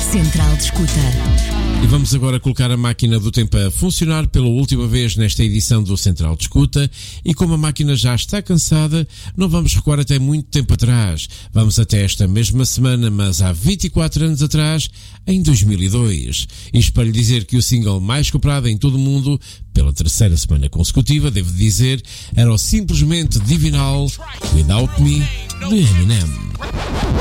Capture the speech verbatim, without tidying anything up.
Central de Escuta. E vamos agora colocar a máquina do tempo a funcionar pela última vez nesta edição do Central de Escuta, e como a máquina já está cansada, não vamos recuar até muito tempo atrás. Vamos até esta mesma semana, mas há vinte e quatro anos atrás, em dois mil e dois. Isto para lhe dizer que o single mais comprado em todo o mundo, pela terceira semana consecutiva, devo dizer, era o simplesmente divinal Without Me, de Eminem.